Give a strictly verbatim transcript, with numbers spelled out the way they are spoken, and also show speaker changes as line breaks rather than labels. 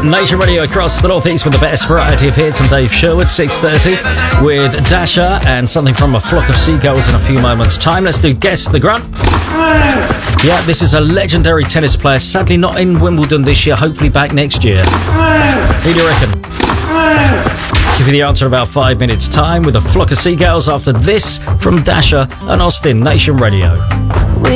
Nation Radio across the northeast with the best variety of hits. I'm Dave Sherwood, six thirty, with Dasher and something from A Flock of Seagulls in a few moments' time. Let's do Guess the Grunt. Yeah, this is a legendary tennis player, sadly not in Wimbledon this year, hopefully back next year. Who do you reckon? Give you the answer in about five minutes' time with A Flock of Seagulls after this from Dasher and Austin. Nation Radio.